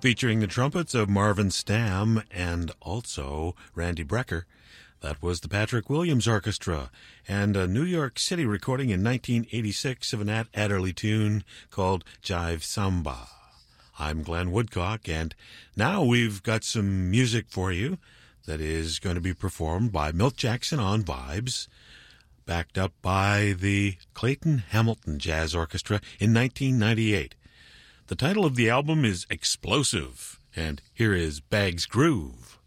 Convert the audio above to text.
featuring the trumpets of Marvin Stamm and also Randy Brecker. That was the Patrick Williams Orchestra, and a New York City recording in 1986 of an Nat Adderley tune called Jive Samba. I'm Glenn Woodcock, and now we've got some music for you that is going to be performed by Milt Jackson on Vibes, backed up by the Clayton Hamilton Jazz Orchestra in 1998. The title of the album is Explosive, and here is Bag's Groove.